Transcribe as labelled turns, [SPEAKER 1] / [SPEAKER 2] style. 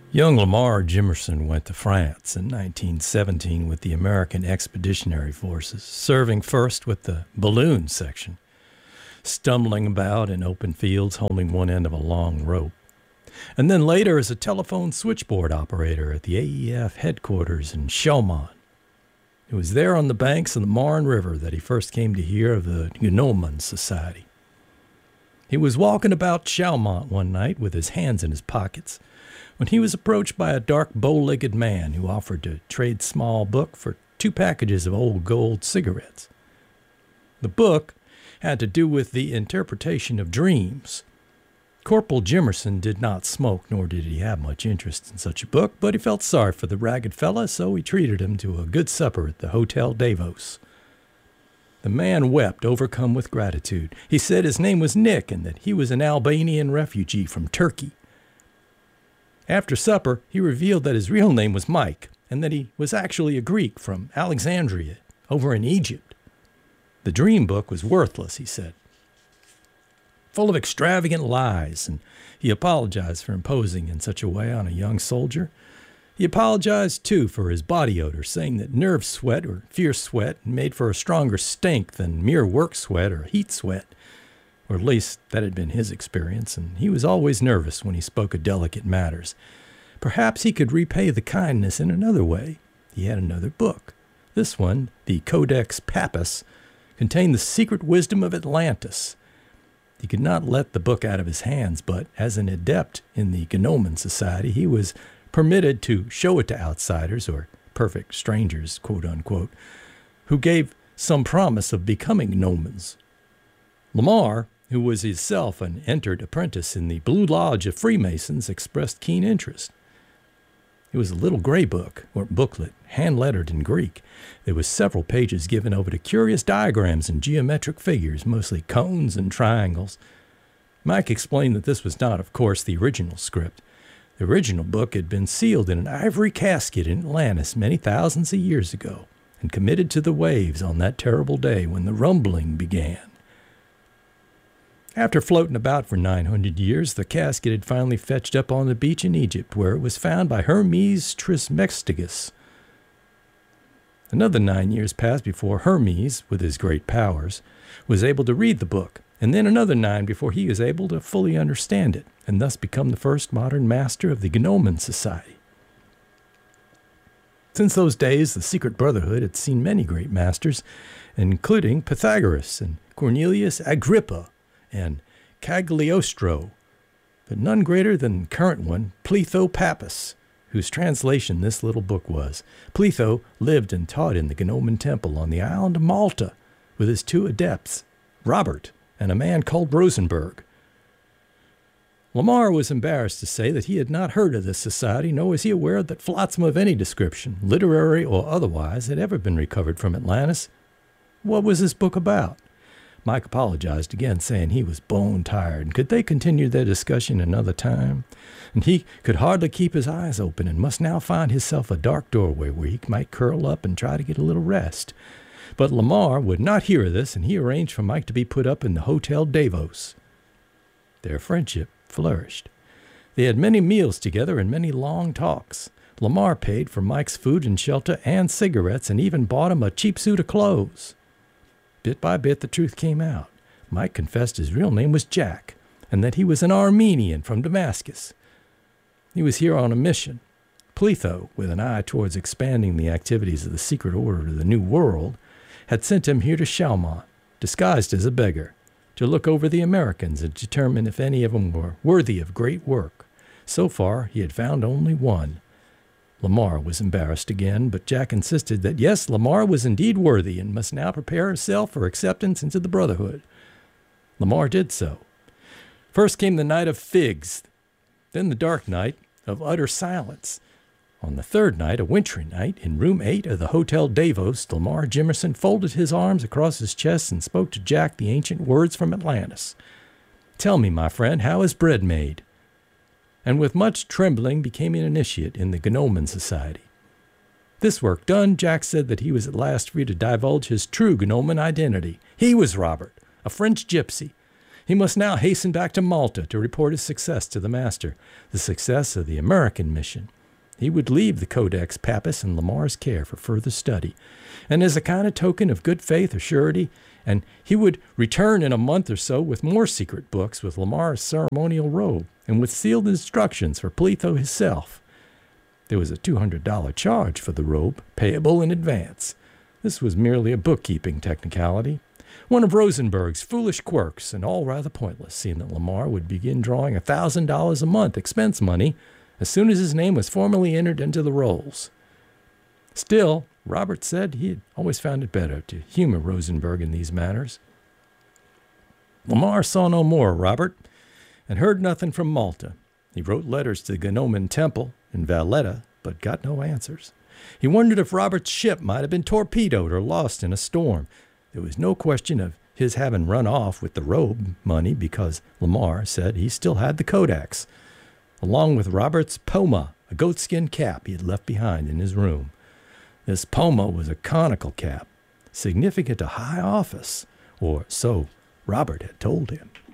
[SPEAKER 1] Young Lamar Jimerson went to France in 1917 with the American Expeditionary Forces, serving first with the balloon section, stumbling about in open fields holding one end of a long rope, and then later as a telephone switchboard operator at the AEF headquarters in Chaumont. It was there on the banks of the Marne River that he first came to hear of the Gnomon Society. He was walking about Chaumont one night with his hands in his pockets when he was approached by a dark, bow-legged man who offered to trade small book for 2 packages of old gold cigarettes. The book had to do with the interpretation of dreams. Corporal Jimerson did not smoke, nor did he have much interest in such a book, but he felt sorry for the ragged fella, so he treated him to a good supper at the Hotel Davos. The man wept, overcome with gratitude. He said his name was Nick and that he was an Albanian refugee from Turkey. After supper, he revealed that his real name was Mike and that he was actually a Greek from Alexandria, over in Egypt. The dream book was worthless, he said, full of extravagant lies, and he apologized for imposing in such a way on a young soldier. He apologized, too, for his body odor, saying that nerve sweat or fierce sweat made for a stronger stink than mere work sweat or heat sweat. Or at least that had been his experience, and he was always nervous when he spoke of delicate matters. Perhaps he could repay the kindness in another way. He had another book. This one, the Codex Pappus, contained the secret wisdom of Atlantis. He could not let the book out of his hands, but as an adept in the Gnomon Society, he was permitted to show it to outsiders, or perfect strangers, quote-unquote, who gave some promise of becoming gnomons. Lamar, who was himself an entered apprentice in the Blue Lodge of Freemasons, expressed keen interest. It was a little gray book, or booklet, hand-lettered in Greek. There was several pages given over to curious diagrams and geometric figures, mostly cones and triangles. Mike explained that this was not, of course, the original script. The original book had been sealed in an ivory casket in Atlantis many thousands of years ago and committed to the waves on that terrible day when the rumbling began. After floating about for 900 years, the casket had finally fetched up on the beach in Egypt, where it was found by Hermes Trismegistus. Another 9 years passed before Hermes, with his great powers, was able to read the book, and then another 9 before he was able to fully understand it, and thus become the first modern master of the Gnomon Society. Since those days, the Secret Brotherhood had seen many great masters, including Pythagoras and Cornelius Agrippa, and Cagliostro, but none greater than the current one, Pletho Pappus, whose translation this little book was. Pletho lived and taught in the Gnomon Temple on the island of Malta with his 2 adepts, Robert and a man called Rosenberg. Lamar was embarrassed to say that he had not heard of this society, nor was he aware that flotsam of any description, literary or otherwise, had ever been recovered from Atlantis. What was this book about? Mike apologized again, saying he was bone-tired, and could they continue their discussion another time? And he could hardly keep his eyes open, and must now find himself a dark doorway where he might curl up and try to get a little rest. But Lamar would not hear of this, and he arranged for Mike to be put up in the Hotel Davos. Their friendship flourished. They had many meals together and many long talks. Lamar paid for Mike's food and shelter and cigarettes, and even bought him a cheap suit of clothes. Bit by bit, the truth came out. Mike confessed his real name was Jack, and that he was an Armenian from Damascus. He was here on a mission. Pletho, with an eye towards expanding the activities of the secret order to the New World, had sent him here to Chaumont, disguised as a beggar, to look over the Americans and determine if any of them were worthy of great work. So far, he had found only one. Lamar was embarrassed again, but Jack insisted that yes, Lamar was indeed worthy and must now prepare himself for acceptance into the Brotherhood. Lamar did so. First came the night of figs, then the dark night of utter silence. On the third night, a wintry night, in room 8 of the Hotel Davos, Lamar Jimerson folded his arms across his chest and spoke to Jack the ancient words from Atlantis. "Tell me, my friend, how is bread made?" And with much trembling became an initiate in the Gnomon Society. This work done, Jack said that he was at last free to divulge his true Gnomon identity. He was Robert, a French gypsy, He must now hasten back to Malta to report his success to the master, the success of the American mission. He would leave the Codex Pappus in Lamar's care for further study, and as a kind of token of good faith or surety, and he would return in a month or so with more secret books with Lamar's ceremonial robe and with sealed instructions for Pletho himself. There was a $200 charge for the robe, payable in advance. This was merely a bookkeeping technicality, one of Rosenberg's foolish quirks, and all rather pointless, seeing that Lamar would begin drawing $1,000 a month expense money as soon as his name was formally entered into the rolls. Still, Robert said he had always found it better to humor Rosenberg in these matters. Lamar saw no more of Robert and heard nothing from Malta. He wrote letters to the Gnomon Temple in Valletta, but got no answers. He wondered if Robert's ship might have been torpedoed or lost in a storm. There was no question of his having run off with the robe money because Lamar said he still had the Codex, along with Robert's poma, a goatskin cap he had left behind in his room. This poma was a conical cap, significant to high office, or so Robert had told him.